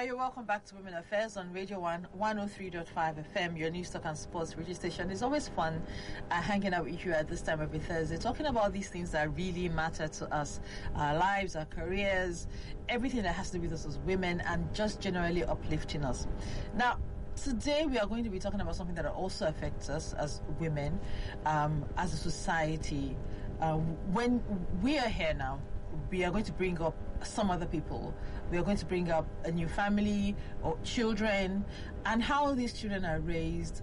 you're welcome back to Women Affairs on Radio 1 103.5 FM, your news talk and sports radio station. It's always fun hanging out with you at this time every Thursday, talking about these things that really matter to us, our lives, our careers, everything that has to do with us as women, and just generally uplifting us. Now, today we are going to be talking about something that also affects us as women, as a society. When we are here now, we are going to bring up some other people. We are going to bring up a new family or children, and how these children are raised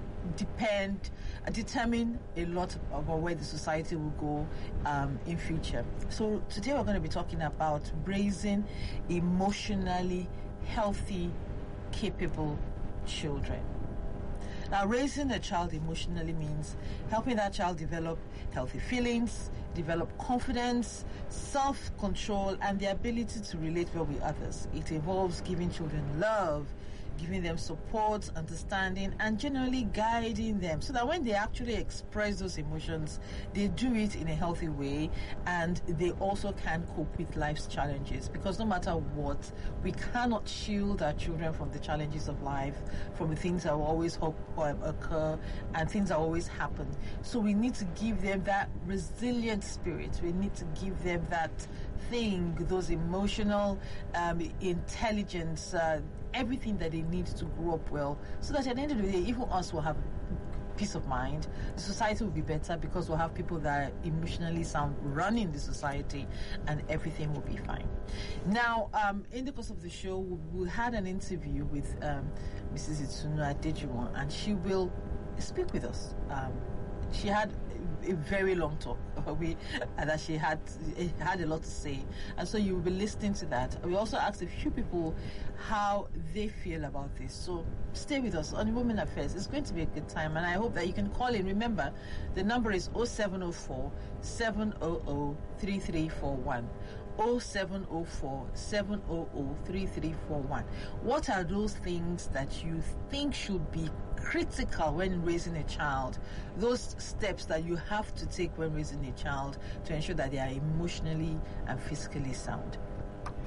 determine a lot about where the society will go in future. So today we're going to be talking about raising emotionally healthy, capable children. Now, raising a child emotionally means helping that child develop healthy feelings, develop confidence, self-control, and the ability to relate well with others. It involves giving children love, giving them support, understanding, and generally guiding them so that when they actually express those emotions, they do it in a healthy way, and they also can cope with life's challenges. Because no matter what, we cannot shield our children from the challenges of life, from the things that will always occur, and things that always happen. So we need to give them that resilient spirit. We need to give them that thing, those emotional intelligence, everything that they need to grow up well, so that at the end of the day, even us will have peace of mind. The society will be better because we'll have people that are emotionally sound running the society, and everything will be fine. Now, in the course of the show, we had an interview with Mrs. Itunu Adejuwon, and she will speak with us. She had a very long talk that she had a lot to say, and so you will be listening to that. We also asked a few people how they feel about this, so stay with us on Women Affairs. It's going to be a good time, and I hope that you can call in. Remember, the number is 0704 700 3341. 0704 700 3341. What are those things that you think should be critical when raising a child? Those steps that you have to take when raising a child to ensure that they are emotionally and physically sound.